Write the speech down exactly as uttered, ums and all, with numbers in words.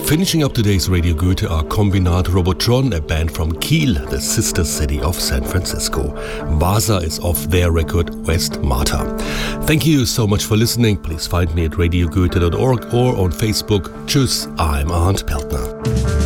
Finishing up today's Radio Goethe are Kombinat Robotron, a band from Kiel, the sister city of San Francisco. Vasa is off their record West Marta. Thank you so much for listening. Please find me at radio goethe dot org or on Facebook. Tschüss, I'm Arndt Peltner.